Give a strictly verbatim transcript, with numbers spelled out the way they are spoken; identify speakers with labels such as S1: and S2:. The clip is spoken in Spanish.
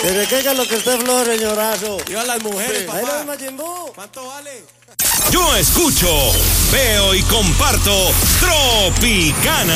S1: ¿De qué es lo que usted flore, señorazo?
S2: Yo a las mujeres,
S1: Sí.
S2: papá.
S1: Ahí lo ve, Machimbú.
S2: ¿Cuánto vale?
S3: Yo escucho, veo y comparto Tropicana.